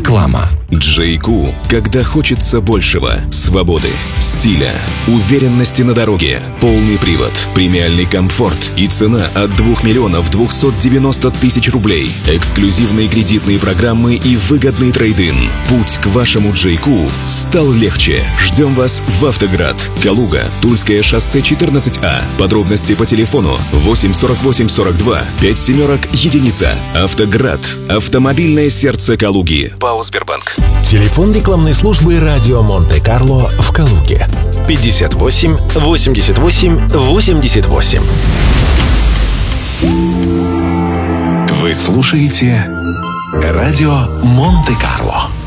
Реклама. Джейку, когда хочется большего. Свободы, стиля, уверенности на дороге. Полный привод, премиальный комфорт и цена от 2 миллионов 290 тысяч рублей. Эксклюзивные кредитные программы и выгодный трейд-ин. Путь к вашему Джейку стал легче. Ждем вас в Автоград, Калуга, Тульское шоссе 14А. Подробности по телефону 8 48 42 5 семерок единица. Автоград. Автомобильное сердце Калуги. ПАО «Сбербанк». Телефон рекламной службы «Радио Монте-Карло» в Калуге. 58 88 88. Вы слушаете «Радио Монте-Карло».